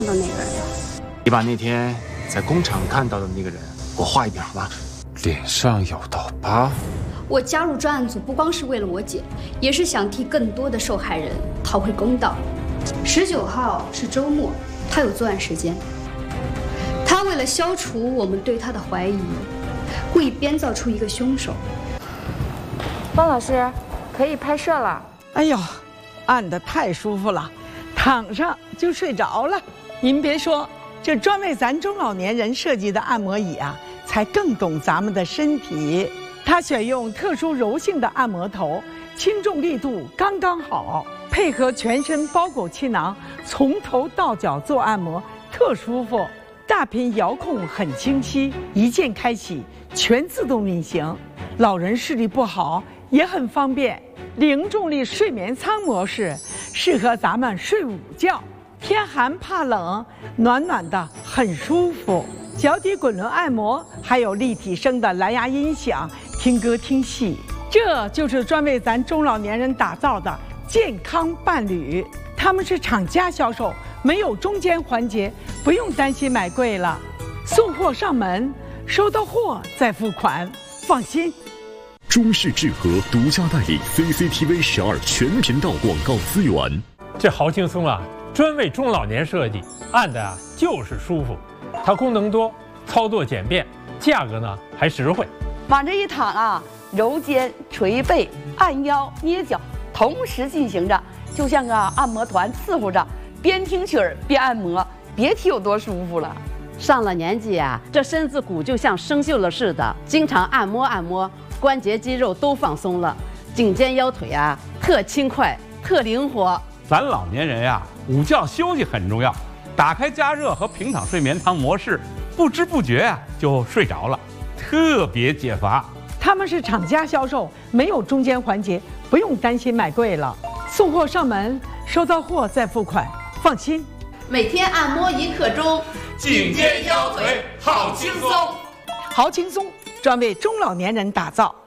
到那个人了。 你把那天在工厂看到的那个人给我画一遍好吧？ 脸上有道疤。 我加入专案组不光是为了我姐，也是想替更多的受害人讨回公道。19号是周末，他有作案时间。他为了消除我们对他的怀疑，故意编造出一个凶手。 方老师，可以拍摄了。 哎呦，按得太舒服了，躺上就睡着了。您别说，这专为咱中老年人设计的按摩椅啊，才更懂咱们的身体。它选用特殊柔性的按摩头，轻重力度刚刚好，配合全身包裹气囊，从头到脚做按摩，特舒服。大屏遥控很清晰，一键开启，全自动运行。老人视力不好也很方便。零重力睡眠舱模式，适合咱们睡午觉，天寒怕冷，暖暖的很舒服。脚底滚轮按摩，还有立体声的蓝牙音响，听歌听戏。这就是专为咱中老年人打造的健康伴侣。他们是厂家销售，没有中间环节，不用担心买贵了。送货上门，收到货再付款，放心。 中视智和独家代理 CCTV 12全频道广告资源。 这好轻松啊，专为中老年设计，按的啊就是舒服。它功能多，操作简便，价格呢还实惠。 往这一躺啊，揉肩、捶背、按腰、捏脚，同时进行着，就像个按摩团伺候着，边听曲儿边按摩，别提有多舒服了。 上了年纪啊，这身子骨就像生锈了似的，经常按摩按摩，关节肌肉都放松了，颈肩腰腿啊特轻快、特灵活。 咱老年人呀，午觉休息很重要，打开加热和平躺睡眠舱模式，不知不觉呀就睡着了，特别解乏。 他们是厂家销售，没有中间环节，不用担心买贵了。送货上门，收到货再付款，放心。 每天按摩1刻钟， 颈肩腰腿好轻松， 好轻松，专为中老年人打造。